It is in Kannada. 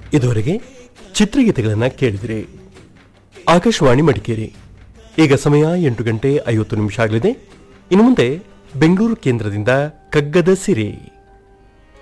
ಇದುವರೆಗೆ ಚಿತ್ರಗೀತೆಗಳನ್ನು ಕೇಳಿದಿರಿ. ಆಕಾಶವಾಣಿ ಮಡಿಕೇರಿ. ಈಗ ಸಮಯ 8 ಗಂಟೆ 50 ನಿಮಿಷ ಆಗಲಿದೆ. ಇನ್ನು ಮುಂದೆ ಬೆಂಗಳೂರು ಕೇಂದ್ರದಿಂದ ಕಗ್ಗದ ಸಿರಿ.